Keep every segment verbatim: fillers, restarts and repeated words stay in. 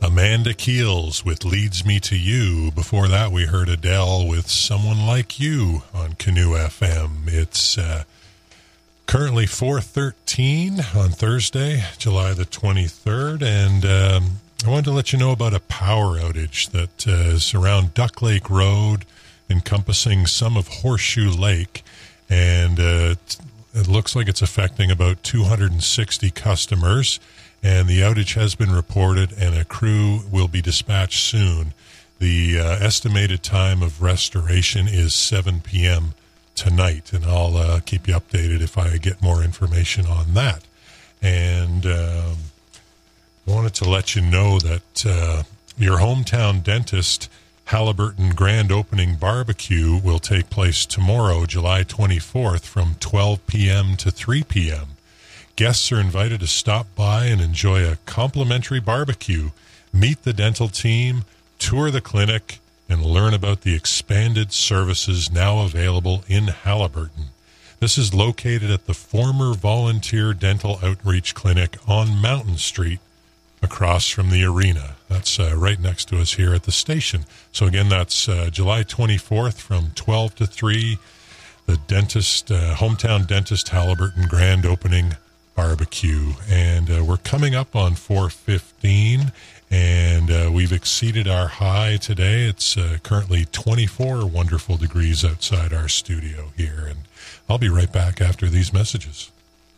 Amanda Keels with Leads Me to You. Before that, we heard Adele with Someone Like You on Canoe F M. It's uh, currently four thirteen on Thursday, July the twenty-third, and um, I wanted to let you know about a power outage that uh, is around Duck Lake Road, encompassing some of Horseshoe Lake, and uh, it looks like it's affecting about two hundred sixty customers, and the outage has been reported, and a crew will be dispatched soon. The uh, estimated time of restoration is seven p.m. tonight, and I'll uh, keep you updated if I get more information on that. And um, I wanted to let you know that uh, your hometown dentist Halliburton Grand Opening Barbecue will take place tomorrow, July twenty-fourth, from twelve p.m. to three p.m. Guests are invited to stop by and enjoy a complimentary barbecue, meet the dental team, tour the clinic, and learn about the expanded services now available in Halliburton. This is located at the former Volunteer Dental Outreach Clinic on Mountain Street, across from the arena. That's uh, right next to us here at the station. So again, that's uh, July twenty-fourth from twelve to three, the dentist, uh, hometown dentist Halliburton Grand Opening Barbecue. And uh, we're coming up on four fifteen, and uh, we've exceeded our high today. It's uh, currently twenty-four wonderful degrees outside our studio here, and I'll be right back after these messages.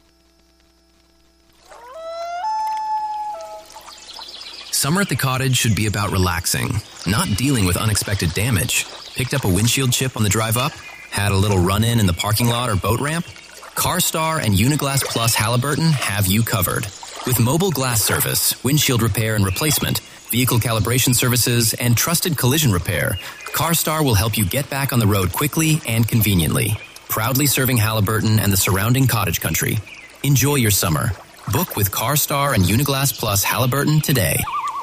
Summer at the cottage should be about relaxing, not dealing with unexpected damage. Picked up a windshield chip on the drive up? Had a little run-in in the parking lot or boat ramp? CarStar and Uniglass Plus Halliburton have you covered. With mobile glass service, windshield repair and replacement, vehicle calibration services, and trusted collision repair, CarStar will help you get back on the road quickly and conveniently. Proudly serving Halliburton and the surrounding cottage country. Enjoy your summer. Book with CarStar and Uniglass Plus Halliburton today.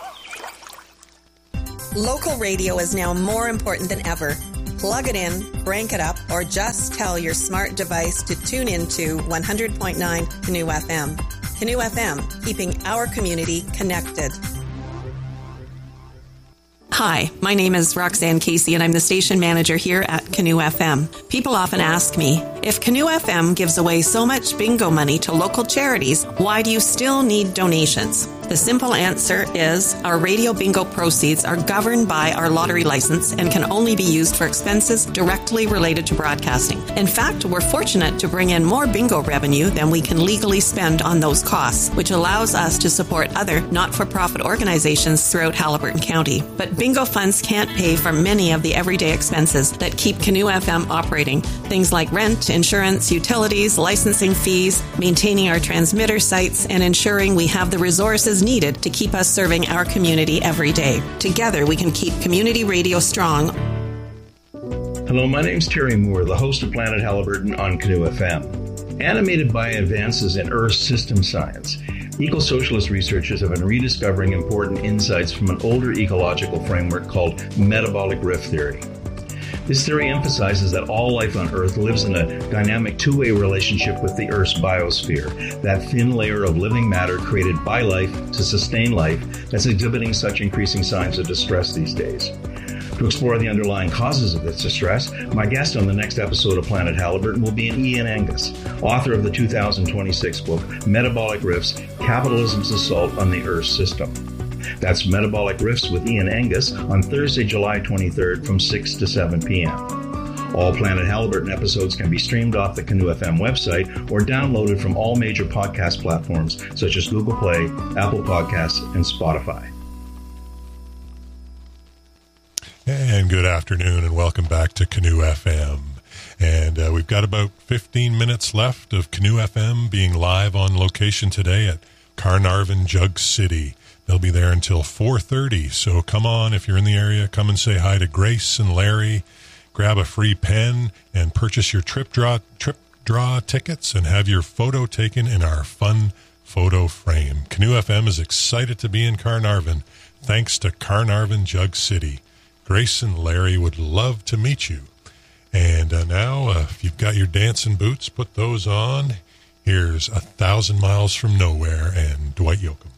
Local radio is now more important than ever. Plug it in, crank it up, or just tell your smart device to tune into one hundred point nine Canoe F M. Canoe F M, keeping our community connected. Hi, my name is Roxanne Casey, and I'm the station manager here at Canoe F M. People often ask me, if Canoe F M gives away so much bingo money to local charities, why do you still need donations? The simple answer is our radio bingo proceeds are governed by our lottery license and can only be used for expenses directly related to broadcasting. In fact, we're fortunate to bring in more bingo revenue than we can legally spend on those costs, which allows us to support other not-for-profit organizations throughout Halliburton County. But bingo funds can't pay for many of the everyday expenses that keep Canoe F M operating. Things like rent, insurance, utilities, licensing fees, maintaining our transmitter sites, and ensuring we have the resources needed to keep us serving our community every day. Together, we can keep community radio strong. Hello, my name's Terry Moore, the host of Planet Halliburton on Canoe F M. Animated by advances in Earth system science, eco-socialist researchers have been rediscovering important insights from an older ecological framework called metabolic rift theory. This theory emphasizes that all life on Earth lives in a dynamic two-way relationship with the Earth's biosphere, that thin layer of living matter created by life to sustain life that's exhibiting such increasing signs of distress these days. To explore the underlying causes of this distress, my guest on the next episode of Planet Halliburton will be Ian Angus, author of the two thousand twenty-six book, Metabolic Rifts, Capitalism's Assault on the Earth System. That's Metabolic Rifts with Ian Angus on Thursday, July twenty-third from six to seven p.m. All Planet Halliburton episodes can be streamed off the Canoe F M website or downloaded from all major podcast platforms such as Google Play, Apple Podcasts, and Spotify. And good afternoon, and welcome back to Canoe F M. And uh, we've got about fifteen minutes left of Canoe F M being live on location today at Carnarvon Jug City. They'll be there until four thirty, so come on if you're in the area. Come and say hi to Grace and Larry. Grab a free pen and purchase your trip draw trip draw tickets and have your photo taken in our fun photo frame. Canoe F M is excited to be in Carnarvon, thanks to Carnarvon Jug City. Grace and Larry would love to meet you. And uh, now, uh, if you've got your dancing boots, put those on. Here's A Thousand Miles from Nowhere and Dwight Yoakam.